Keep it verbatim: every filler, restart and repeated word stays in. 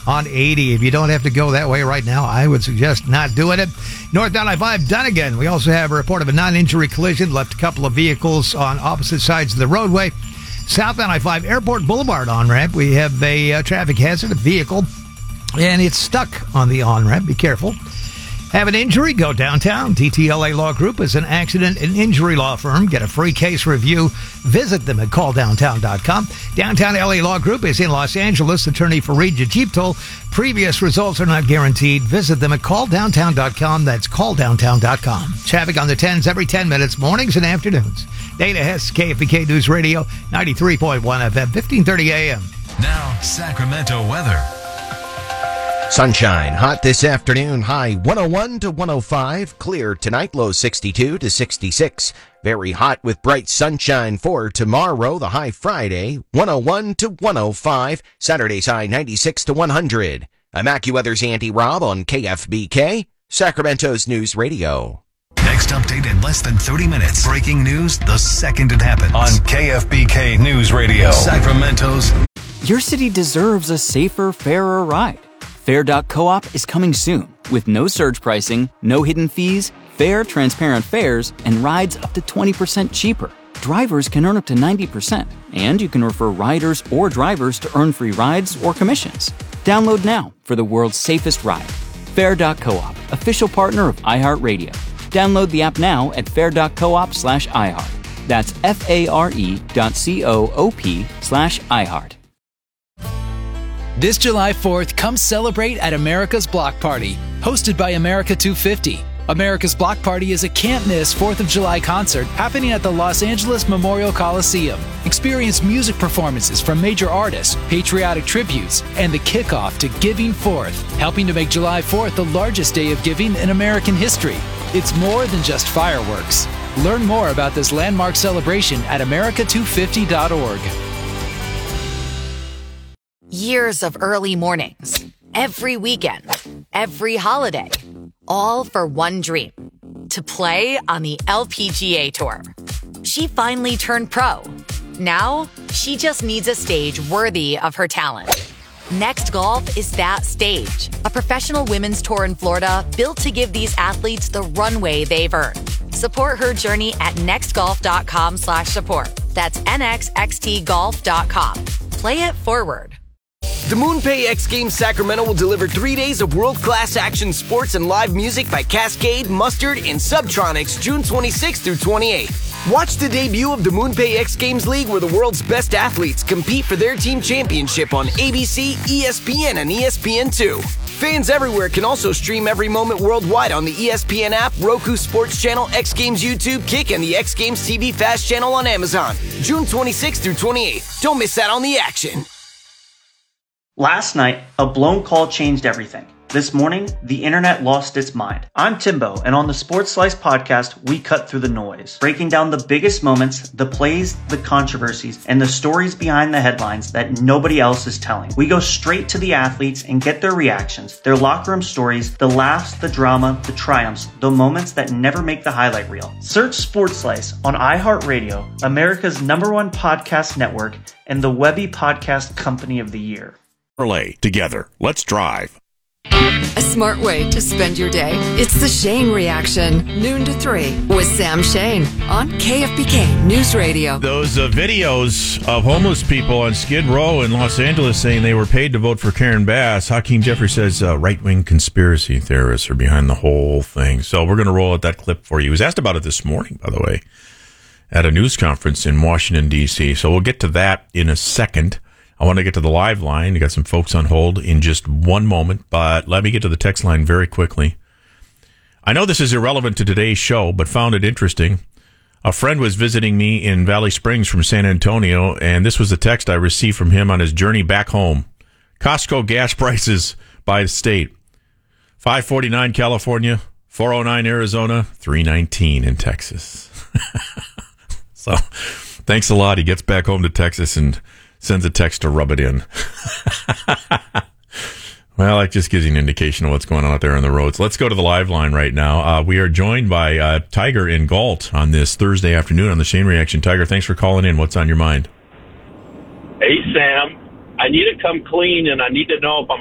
on eighty. If you don't have to go that way right now, I would suggest not doing it. Northbound I five, done again. We also have a report of a non-injury collision, left a couple of vehicles on opposite sides of the roadway. Southbound I five, Airport Boulevard on-ramp. We have a uh, traffic hazard, a vehicle, and it's stuck on the on-ramp. Be careful. Have an injury? Go downtown. T T L A Law Group is an accident and injury law firm. Get a free case review. Visit them at call downtown dot com. Downtown L A Law Group is in Los Angeles. Attorney Fareed Jajiptol. Previous results are not guaranteed. Visit them at call downtown dot com. That's call downtown dot com. Traffic on the tens every ten minutes, mornings and afternoons. Dana Hess, K F B K News Radio, ninety-three point one F M, fifteen thirty A M. Now, Sacramento weather. Sunshine, hot this afternoon, high one oh one to one oh five. Clear tonight, low sixty-two to sixty-six. Very hot with bright sunshine for tomorrow, the high Friday, one oh one to one oh five. Saturday's high ninety-six to one hundred. I'm AccuWeather's Andy Robb on K F B K, Sacramento's News Radio. Next update in less than thirty minutes. Breaking news the second it happens. On K F B K News Radio. Sacramento's. Your city deserves a safer, fairer ride. Fair dot coop is coming soon with no surge pricing, no hidden fees, fair, transparent fares, and rides up to twenty percent cheaper. Drivers can earn up to ninety percent, and you can refer riders or drivers to earn free rides or commissions. Download now for the world's safest ride. Fair dot coop, official partner of iHeartRadio. Download the app now at fair dot coop slash iHeart. That's F-A-R-E dot C-O-O-P slash iHeart. This July fourth, come celebrate at America's Block Party, hosted by America two fifty. America's Block Party is a can't-miss fourth of July concert happening at the Los Angeles Memorial Coliseum. Experience music performances from major artists, patriotic tributes, and the kickoff to Giving Fourth, helping to make July fourth the largest day of giving in American history. It's more than just fireworks. Learn more about this landmark celebration at America two fifty dot org. Years of early mornings, every weekend, every holiday, all for one dream, to play on the L P G A Tour. She finally turned pro. Now, she just needs a stage worthy of her talent. Next Golf is that stage, a professional women's tour in Florida built to give these athletes the runway they've earned. Support her journey at nextgolf.com slash support. That's N X X T golf dot com. Play it forward. The MoonPay X Games Sacramento will deliver three days of world-class action sports and live music by Cascade, Mustard, and Subtronics June twenty-sixth through twenty-eighth. Watch the debut of the MoonPay X Games League, where the world's best athletes compete for their team championship on A B C, E S P N, and E S P N two. Fans everywhere can also stream every moment worldwide on the E S P N app, Roku Sports Channel, X Games YouTube, Kick, and the X Games T V Fast Channel on Amazon. June twenty-sixth through twenty-eighth. Don't miss out on the action. Last night, a blown call changed everything. This morning, the internet lost its mind. I'm Timbo, and on the Sports Slice podcast, we cut through the noise, breaking down the biggest moments, the plays, the controversies, and the stories behind the headlines that nobody else is telling. We go straight to the athletes and get their reactions, their locker room stories, the laughs, the drama, the triumphs, the moments that never make the highlight reel. Search Sports Slice on iHeartRadio, America's number one podcast network, and the Webby Podcast Company of the Year. Together, let's drive. A smart way to spend your day. It's the Shane Reaction, noon to three, with Sam Shane on K F B K News Radio. Those uh, videos of homeless people on Skid Row in Los Angeles saying they were paid to vote for Karen Bass. Hakeem Jeffrey says uh, right-wing conspiracy theorists are behind the whole thing. So we're going to roll out that clip for you. He was asked about it this morning, by the way, at a news conference in Washington, D C. So we'll get to that in a second. I want to get to the live line. You got some folks on hold in just one moment, but let me get to the text line very quickly. I know this is irrelevant to today's show, but found it interesting. A friend was visiting me in Valley Springs from San Antonio, and this was a text I received from him on his journey back home. Costco gas prices by the state. five forty-nine California, four oh nine Arizona, three nineteen in Texas. So, thanks a lot. He gets back home to Texas and sends a text to rub it in. Well, that just gives you an indication of what's going on out there on the roads. Let's go to the live line right now. Uh, we are joined by uh, Tiger in Galt on this Thursday afternoon on the Shane Reaction. Tiger, thanks for calling in. What's on your mind? Hey, Sam. I need to come clean, and I need to know if I'm